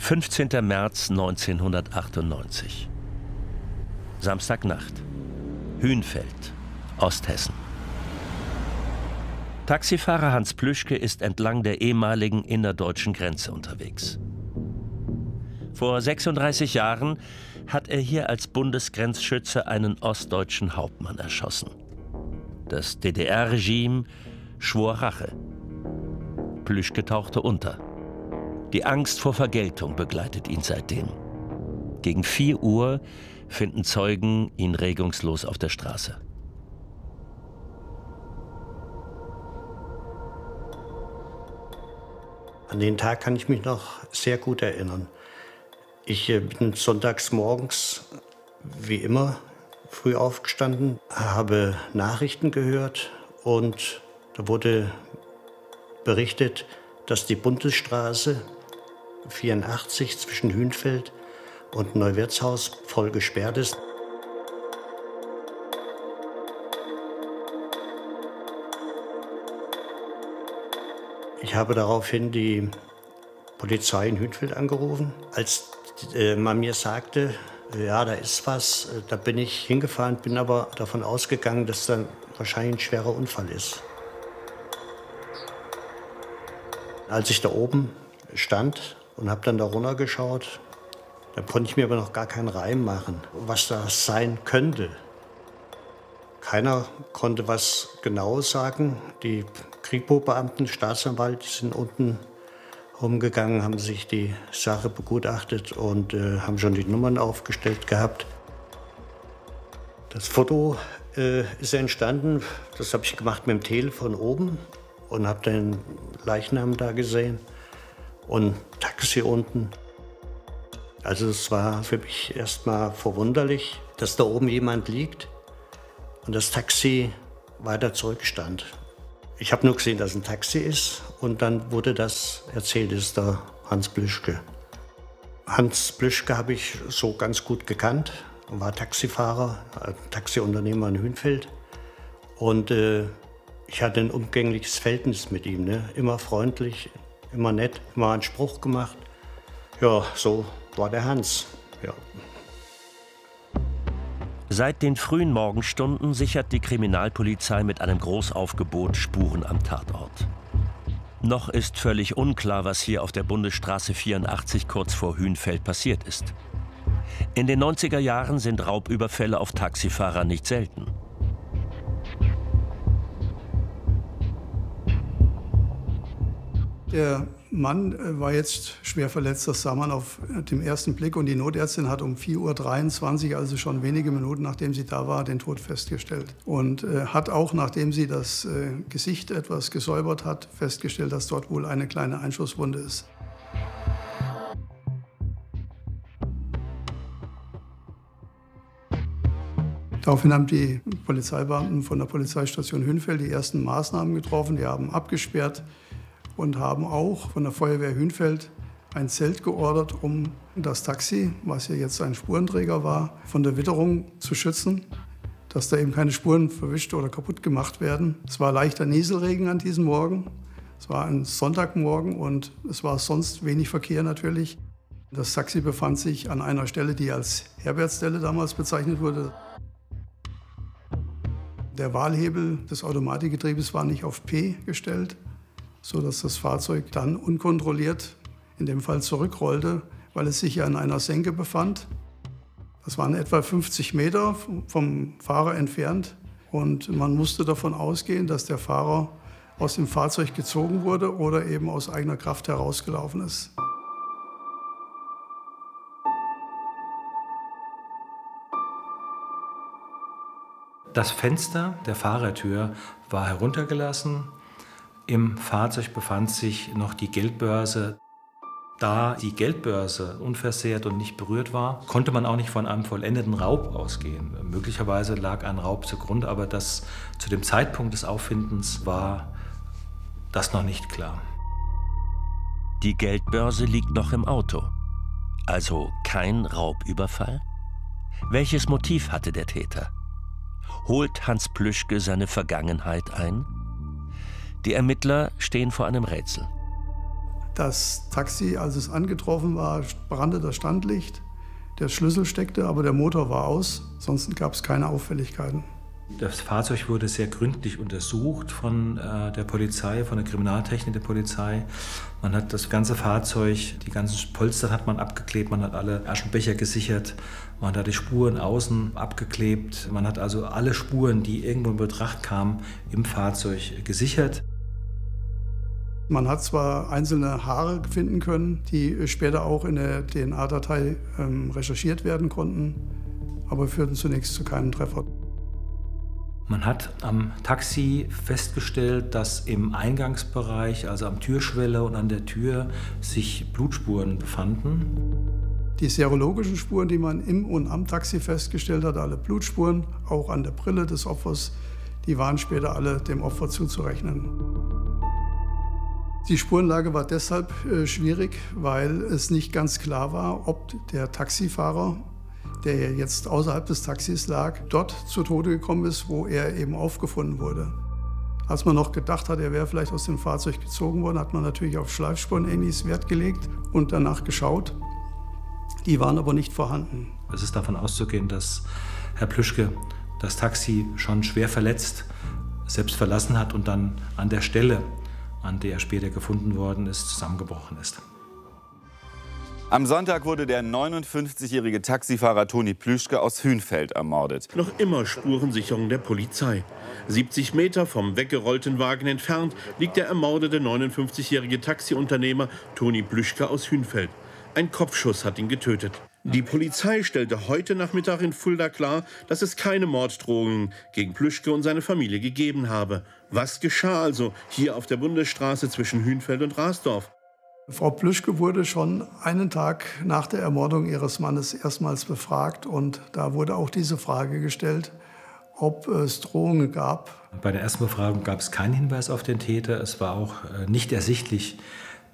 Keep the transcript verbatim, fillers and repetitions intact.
fünfzehnter März neunzehnhundertachtundneunzig. Samstagnacht. Hünfeld, Osthessen. Taxifahrer Hans Plüschke ist entlang der ehemaligen innerdeutschen Grenze unterwegs. Vor sechsunddreißig Jahren hat er hier als Bundesgrenzschütze einen ostdeutschen Hauptmann erschossen. Das D D R-Regime schwor Rache. Plüschke tauchte unter. Die Angst vor Vergeltung begleitet ihn seitdem. Gegen vier Uhr finden Zeugen ihn regungslos auf der Straße. An den Tag kann ich mich noch sehr gut erinnern. Ich bin sonntags morgens, wie immer, früh aufgestanden, habe Nachrichten gehört und da wurde berichtet, dass die Bundesstraße vierundachtzig zwischen Hünfeld und Neuwirtshaus voll gesperrt ist. Ich habe daraufhin die Polizei in Hünfeld angerufen. Als äh, man mir sagte, ja, da ist was, äh, da bin ich hingefahren, bin aber davon ausgegangen, dass dann wahrscheinlich ein schwerer Unfall ist. Als ich da oben stand und habe dann da runtergeschaut, dann konnte ich mir aber noch gar keinen Reim machen, was das sein könnte. Keiner konnte was genau sagen. Die Kripo-Beamten, Staatsanwalt, die sind unten rumgegangen, haben sich die Sache begutachtet und äh, haben schon die Nummern aufgestellt gehabt. Das Foto äh, ist entstanden, das habe ich gemacht mit dem Telefon oben und habe den Leichnam da gesehen und Taxi unten. Also es war für mich erstmal verwunderlich, dass da oben jemand liegt und das Taxi weiter zurückstand. Ich habe nur gesehen, dass ein Taxi ist und dann wurde das erzählt, ist der Hans Plüschke. Hans Plüschke habe ich so ganz gut gekannt, war Taxifahrer, Taxiunternehmer in Hünfeld und äh, ich hatte ein umgängliches Verhältnis mit ihm, ne? Immer freundlich, immer nett, immer einen Spruch gemacht. Ja, so war der Hans. Ja. Seit den frühen Morgenstunden sichert die Kriminalpolizei mit einem Großaufgebot Spuren am Tatort. Noch ist völlig unklar, was hier auf der Bundesstraße vierundachtzig kurz vor Hünfeld passiert ist. In den neunziger Jahren sind Raubüberfälle auf Taxifahrer nicht selten. Der Mann war jetzt schwer verletzt, das sah man auf dem ersten Blick. Und die Notärztin hat um vier Uhr dreiundzwanzig, also schon wenige Minuten nachdem sie da war, den Tod festgestellt. Und äh, hat auch, nachdem sie das äh, Gesicht etwas gesäubert hat, festgestellt, dass dort wohl eine kleine Einschusswunde ist. Daraufhin haben die Polizeibeamten von der Polizeistation Hünfeld die ersten Maßnahmen getroffen. Die haben abgesperrt und haben auch von der Feuerwehr Hünfeld ein Zelt geordert, um das Taxi, was ja jetzt ein Spurenträger war, von der Witterung zu schützen, dass da eben keine Spuren verwischt oder kaputt gemacht werden. Es war leichter Nieselregen an diesem Morgen. Es war ein Sonntagmorgen und es war sonst wenig Verkehr natürlich. Das Taxi befand sich an einer Stelle, die als Herbertstelle damals bezeichnet wurde. Der Wahlhebel des Automatikgetriebes war nicht auf P gestellt, sodass das Fahrzeug dann unkontrolliert in dem Fall zurückrollte, weil es sich ja in einer Senke befand. Das waren etwa fünfzig Meter vom Fahrer entfernt und man musste davon ausgehen, dass der Fahrer aus dem Fahrzeug gezogen wurde oder eben aus eigener Kraft herausgelaufen ist. Das Fenster der Fahrertür war heruntergelassen. Im Fahrzeug befand sich noch die Geldbörse. Da die Geldbörse unversehrt und nicht berührt war, konnte man auch nicht von einem vollendeten Raub ausgehen. Möglicherweise lag ein Raub zugrunde, aber das, zu dem Zeitpunkt des Auffindens war das noch nicht klar. Die Geldbörse liegt noch im Auto. Also kein Raubüberfall? Welches Motiv hatte der Täter? Holt Hans Plüschke seine Vergangenheit ein? Die Ermittler stehen vor einem Rätsel. Das Taxi, als es angetroffen war, brannte das Standlicht. Der Schlüssel steckte, aber der Motor war aus. Sonst gab es keine Auffälligkeiten. Das Fahrzeug wurde sehr gründlich untersucht von äh, der Polizei, von der Kriminaltechnik der Polizei. Man hat das ganze Fahrzeug, die ganzen Polster hat man abgeklebt, man hat alle Aschenbecher gesichert, man hat die Spuren außen abgeklebt. Man hat also alle Spuren, die irgendwo in Betracht kamen, im Fahrzeug gesichert. Man hat zwar einzelne Haare finden können, die später auch in der D N A-Datei ähm, recherchiert werden konnten, aber führten zunächst zu keinem Treffer. Man hat am Taxi festgestellt, dass im Eingangsbereich, also am Türschwelle und an der Tür, sich Blutspuren befanden. Die serologischen Spuren, die man im und am Taxi festgestellt hat, alle Blutspuren, auch an der Brille des Opfers, die waren später alle dem Opfer zuzurechnen. Die Spurenlage war deshalb äh, schwierig, weil es nicht ganz klar war, ob der Taxifahrer, der jetzt außerhalb des Taxis lag, dort zu Tode gekommen ist, wo er eben aufgefunden wurde. Als man noch gedacht hat, er wäre vielleicht aus dem Fahrzeug gezogen worden, hat man natürlich auf Schleifspuren ähnliches Wert gelegt und danach geschaut. Die waren aber nicht vorhanden. Es ist davon auszugehen, dass Herr Plüschke das Taxi schon schwer verletzt selbst verlassen hat und dann an der Stelle, an der er später gefunden worden ist, zusammengebrochen ist. Am Sonntag wurde der neunundfünfzigjährige Taxifahrer Toni Plüschke aus Hünfeld ermordet. Noch immer Spurensicherung der Polizei. siebzig Meter vom weggerollten Wagen entfernt liegt der ermordete neunundfünfzigjährige Taxiunternehmer Toni Plüschke aus Hünfeld. Ein Kopfschuss hat ihn getötet. Die Polizei stellte heute Nachmittag in Fulda klar, dass es keine Morddrohungen gegen Plüschke und seine Familie gegeben habe. Was geschah also hier auf der Bundesstraße zwischen Hünfeld und Rasdorf? Frau Plüschke wurde schon einen Tag nach der Ermordung ihres Mannes erstmals befragt. Und da wurde auch diese Frage gestellt, ob es Drohungen gab. Bei der ersten Befragung gab es keinen Hinweis auf den Täter. Es war auch nicht ersichtlich,